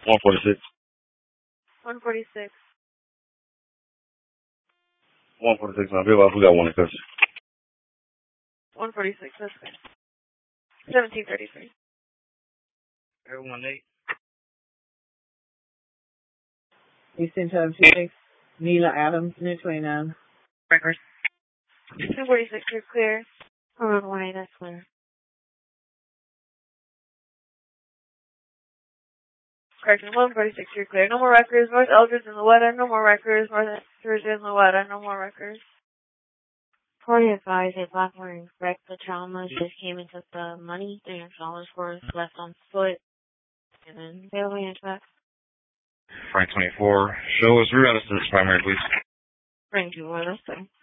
146. 146. 146. I feel like we got one in custody. 146, that's good. 1733. 818. Eastern Time 26. Nila Adams, New 29. Records. 246, you're clear. Road 18, that's clear. Correction, 146, you're clear. No more records. North Eldridge and Louetta, no more records. North Georgia and Louetta, no more records. Court advised a black wearing wrecked the trauma. Just came and took the money, $300 worth, left on foot, and then bail range back. Frank 24. Show us reroute us to this primary, please. Frank 24, that's clear.